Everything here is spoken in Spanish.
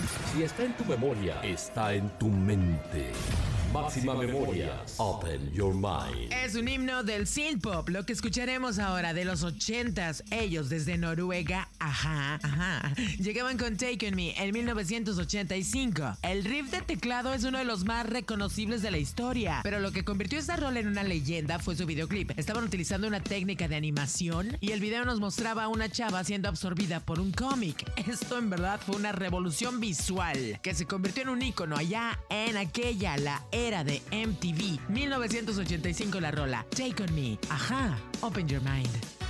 Si está en tu memoria, está en tu mente. Máxima Memorias. Open your mind. Es un himno del synthpop, lo que escucharemos ahora de los 80s. Ellos desde Noruega, llegaban con Take On Me en 1985. El riff de teclado es uno de los más reconocibles de la historia, pero lo que convirtió esta rola en una leyenda fue su videoclip. Estaban utilizando una técnica de animación y el video nos mostraba a una chava siendo absorbida por un cómic. Esto en verdad fue una revolución visual que se convirtió en un ícono allá en la era de MTV. 1985 la rola Take On Me. Open Your Mind.